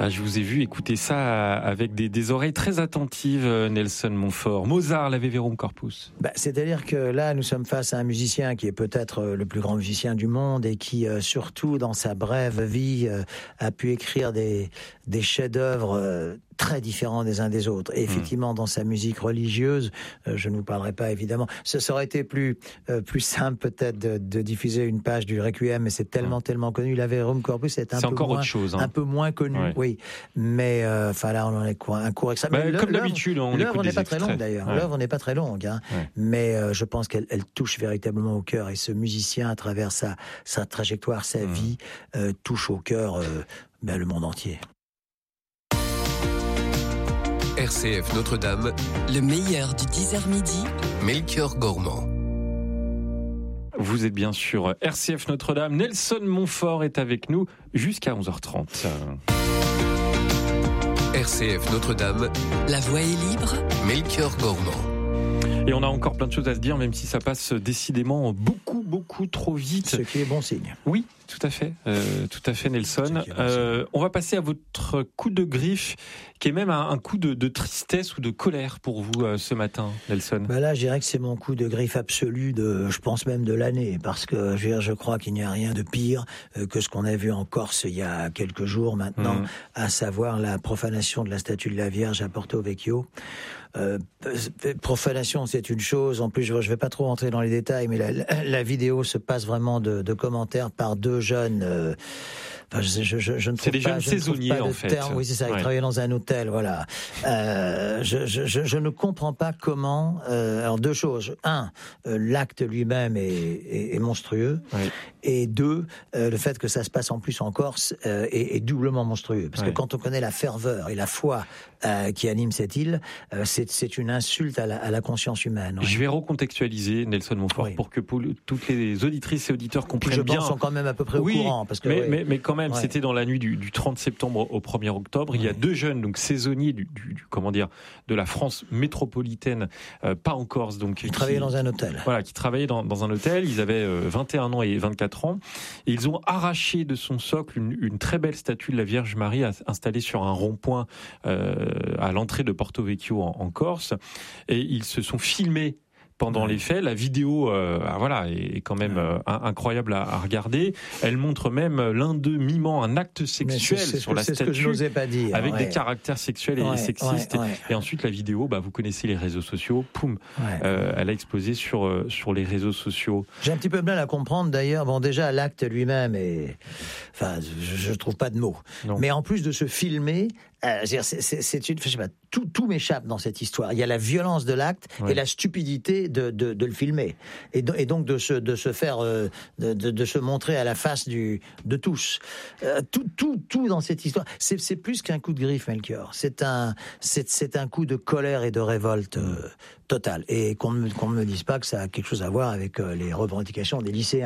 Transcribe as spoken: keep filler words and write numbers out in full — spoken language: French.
Ah, je vous ai vu écouter ça avec des, des oreilles très attentives, Nelson Montfort. Mozart, l'Ave Verum Corpus. Bah, c'est-à-dire que là, nous sommes face à un musicien qui est peut-être le plus grand musicien du monde et qui, euh, surtout dans sa brève vie, euh, a pu écrire des, des chefs-d'œuvre euh, très différents des uns des autres. Et effectivement, mmh. dans sa musique religieuse, euh, je ne vous parlerai pas évidemment. Ce ça aurait été plus euh, plus simple peut-être de, de diffuser une page du Requiem, mais c'est tellement mmh. tellement connu. L'Ave Verum Corpus est un c'est peu encore moins, autre chose, hein. un peu moins connu, ouais. oui. Mais enfin euh, là, on en est quoi, un court examen. Bah, comme d'habitude, on l'œuvre écoute n'est des pas extraits. très longue d'ailleurs. Ouais. L'œuvre n'est pas très longue, hein. Ouais. Mais euh, je pense qu'elle elle touche véritablement au cœur. Et ce musicien, à travers sa sa trajectoire, sa mmh. vie, euh, touche au cœur euh, ben, le monde entier. R C F Notre-Dame, le meilleur du dix heures midi, Melchior Gormand. Vous êtes bien sûr R C F Notre-Dame. Nelson Montfort est avec nous jusqu'à onze heures trente. R C F Notre-Dame, la voix est libre, Melchior Gormand. Et on a encore plein de choses à se dire, même si ça passe décidément beaucoup, beaucoup trop vite. Ce qui est bon signe. Oui, tout à fait, euh, tout à fait, Nelson. Bon euh, on va passer à votre coup de griffe, qui est même un, un coup de, de tristesse ou de colère pour vous euh, ce matin, Nelson. Bah là, je dirais que c'est mon coup de griffe absolu de, je pense même de l'année, parce que je, veux dire, je crois qu'il n'y a rien de pire euh, que ce qu'on a vu en Corse il y a quelques jours maintenant, mmh. à savoir la profanation de la statue de la Vierge à Porto Vecchio. Euh, profanation, c'est une chose. En plus, je ne vais pas trop rentrer dans les détails, mais la, la, la vidéo se passe vraiment de, de commentaires par deux jeunes. Euh, enfin, je, je, je, je ne trouve c'est des pas, jeunes je saisonniers, ne trouve pas en de fait. terme. Oui, c'est ça. Ils ouais. travaillaient dans un hôtel, voilà. Euh, je, je, je, je ne comprends pas comment. Euh, alors, deux choses. Un, euh, l'acte lui-même est, est, est monstrueux. Ouais. Et deux, euh, le fait que ça se passe en plus en Corse euh, est, est doublement monstrueux. Parce ouais. que quand on connaît la ferveur et la foi euh, qui anime cette île, euh, c'est, c'est une insulte à la, à la conscience humaine. Ouais. Je vais recontextualiser Nelson Montfort oui. pour que pour le, toutes les auditrices et auditeurs comprennent je bien. Je pense sont quand même à peu près oui, au courant. Parce que, mais, oui. mais, mais quand même, ouais. c'était dans la nuit du, du trente septembre au premier octobre. Ouais. Il y a deux jeunes, donc saisonniers du, du, du comment dire, de la France métropolitaine, euh, pas en Corse, donc qui travaillaient dans un hôtel. Voilà, qui travaillaient dans, dans un hôtel. Ils avaient euh, vingt et un ans et vingt-quatre ans. Et ils ont arraché de son socle une, une très belle statue de la Vierge Marie installée sur un rond-point euh, à l'entrée de Porto Vecchio en, en Corse. Et ils se sont filmés pendant les faits. La vidéo euh, voilà, est quand même euh, incroyable à, à regarder. Elle montre même l'un d'eux mimant un acte sexuel c'est, c'est sur la c'est statue, ce que je n'osais pas dire, avec ouais. des caractères sexuels et ouais, sexistes. Ouais, ouais. Et ensuite, la vidéo, bah, vous connaissez les réseaux sociaux, poum, ouais. euh, elle a explosé sur, euh, sur les réseaux sociaux. J'ai un petit peu de mal à comprendre d'ailleurs. Bon, déjà, l'acte lui-même est... Enfin, je ne trouve pas de mots. Non. Mais en plus de se filmer, euh, c'est, c'est, c'est une... Je sais pas, tout, tout m'échappe dans cette histoire. Il y a la violence de l'acte ouais. et la stupidité de, de, de le filmer. Et, do, et donc de se, de se faire... Euh, de, de, de se montrer à la face du, de tous. Euh, tout, tout, tout dans cette histoire. C'est, c'est plus qu'un coup de griffe, Melchior. C'est un, c'est, c'est un coup de colère et de révolte euh, totale. Et qu'on ne qu'on me dise pas que ça a quelque chose à voir avec euh, les revendications des lycéens.